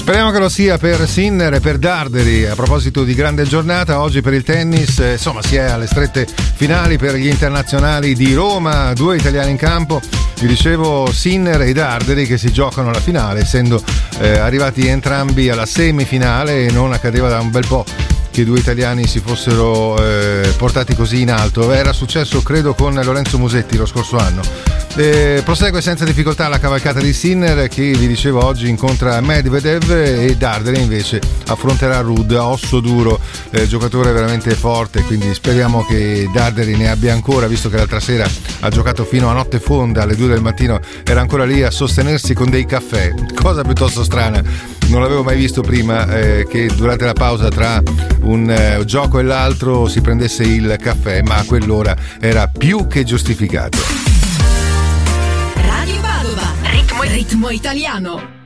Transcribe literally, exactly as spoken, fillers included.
Speriamo che lo sia per Sinner e per Darderi. A proposito di grande giornata, oggi per il tennis, eh, insomma, si è alle strette finali per gli internazionali di Roma, due italiani in campo. Vi dicevo Sinner e Darderi che si giocano la finale, essendo eh, arrivati entrambi alla semifinale, e non accadeva da un bel po' che i due italiani si fossero eh, portati così in alto. Era successo credo con Lorenzo Musetti lo scorso anno. Eh, prosegue senza difficoltà la cavalcata di Sinner, che vi dicevo oggi incontra Medvedev, e Darderi invece affronterà Ruud, osso duro, eh, giocatore veramente forte, quindi speriamo che Darderi ne abbia ancora, visto che l'altra sera ha giocato fino a notte fonda, alle due del mattino era ancora lì a sostenersi con dei caffè, cosa piuttosto strana. Non l'avevo mai visto prima, eh, che durante la pausa tra un eh, gioco e l'altro si prendesse il caffè, ma a quell'ora era più che giustificato. Radio Padova, ritmo, ritmo italiano.